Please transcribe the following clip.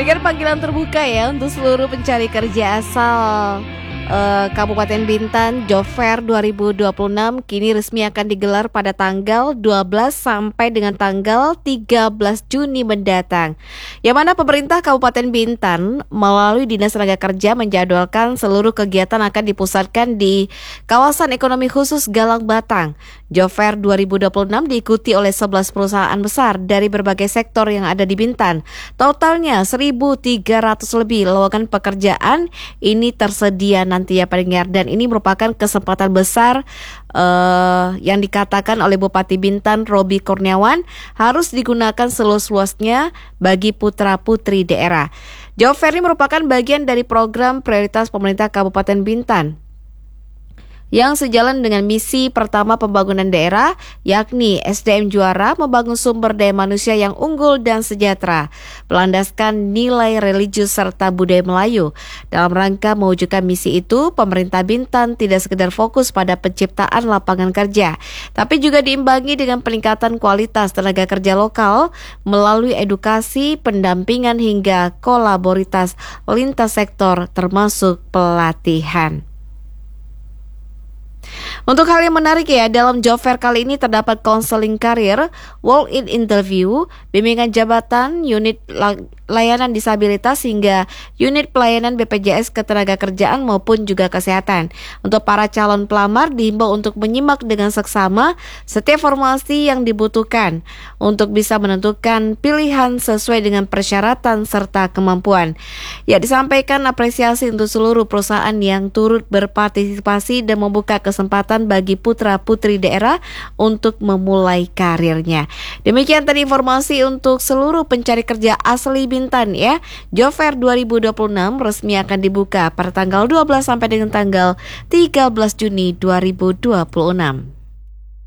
Demikian panggilan terbuka ya untuk seluruh pencari kerja asal Kabupaten Bintan. Job Fair 2026 kini resmi akan digelar pada tanggal 12 sampai dengan tanggal 13 Juni mendatang. Yang mana pemerintah Kabupaten Bintan melalui Dinas Tenaga Kerja menjadwalkan seluruh kegiatan akan dipusatkan di kawasan ekonomi khusus Galang Batang. Job Fair 2026 diikuti oleh 11 perusahaan besar dari berbagai sektor yang ada di Bintan. Totalnya 1.300 lebih lowongan pekerjaan ini tersedia nanti ya pendengar, dan ini merupakan kesempatan besar yang dikatakan oleh Bupati Bintan Robi Kurniawan harus digunakan seluas-luasnya bagi putra-putri daerah. Job Fair ini merupakan bagian dari program prioritas pemerintah Kabupaten Bintan yang sejalan dengan misi pertama pembangunan daerah, yakni SDM juara, membangun sumber daya manusia yang unggul dan sejahtera, berlandaskan nilai religius serta budaya Melayu. Dalam rangka mewujudkan misi itu, pemerintah Bintan tidak sekedar fokus pada penciptaan lapangan kerja, tapi juga diimbangi dengan peningkatan kualitas tenaga kerja lokal melalui edukasi, pendampingan hingga kolaboritas lintas sektor termasuk pelatihan. Untuk hal yang menarik ya, dalam Job Fair kali ini terdapat konseling karir, walk-in interview, bimbingan jabatan, unit layanan disabilitas hingga unit pelayanan BPJS Ketenagakerjaan maupun juga kesehatan. Untuk para calon pelamar dihimbau untuk menyimak dengan seksama setiap formasi yang dibutuhkan untuk bisa menentukan pilihan sesuai dengan persyaratan serta kemampuan. Ya, disampaikan apresiasi untuk seluruh perusahaan yang turut berpartisipasi dan membuka kesempatan bagi putra-putri daerah untuk memulai karirnya. Demikian tadi informasi untuk seluruh pencari kerja asli Bintan ya. Job Fair 2026 resmi akan dibuka pada tanggal 12 sampai dengan tanggal 13 Juni 2026.